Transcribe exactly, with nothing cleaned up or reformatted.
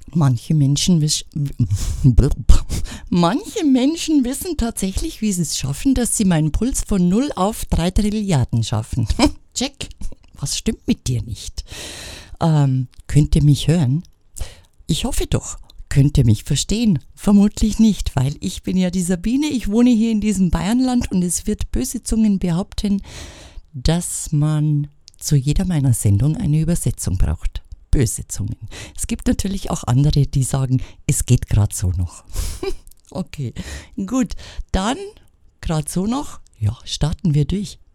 Manche Menschen, wisch, manche Menschen wissen tatsächlich, wie sie es schaffen, dass sie meinen Puls von null auf drei Trilliarden schaffen. Check. Was stimmt mit dir nicht? Ähm, könnt ihr mich hören? Ich hoffe doch. Könnt ihr mich verstehen? Vermutlich nicht, weil ich bin ja die Sabine. Ich wohne hier in diesem Bayernland und es wird böse Zungen behaupten, dass man zu jeder meiner Sendung eine Übersetzung braucht. Böse Zungen. Es gibt natürlich auch andere, die sagen, es geht gerade so noch. Okay, gut, dann gerade so noch, ja, starten wir durch.